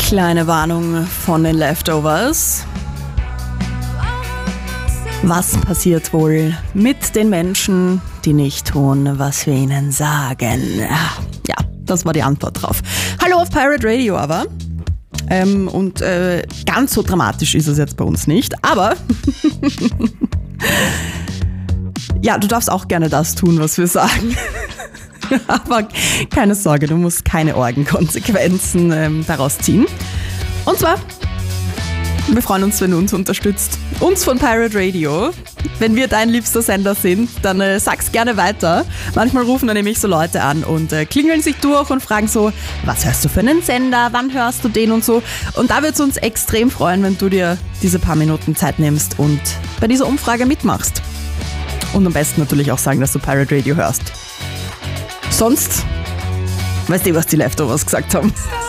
Kleine Warnung von den Leftovers. Was passiert wohl mit den Menschen, die nicht tun, was wir ihnen sagen? Ja, das war die Antwort drauf. Hallo auf Pirate Radio aber. Ganz so dramatisch ist es jetzt bei uns nicht, aber ja, du darfst auch gerne das tun, was wir sagen. Aber keine Sorge, du musst keine Orgenkonsequenzen daraus ziehen. Und zwar, wir freuen uns, wenn du uns unterstützt. Uns von Pirate Radio. Wenn wir dein liebster Sender sind, dann sag's gerne weiter. Manchmal rufen dann nämlich so Leute an und klingeln sich durch und fragen so, was hörst du für einen Sender, wann hörst du den und so. Und da wird's uns extrem freuen, wenn du dir diese paar Minuten Zeit nimmst und bei dieser Umfrage mitmachst. Und am besten natürlich auch sagen, dass du Pirate Radio hörst. Sonst weißt du, was die Leftovers gesagt haben.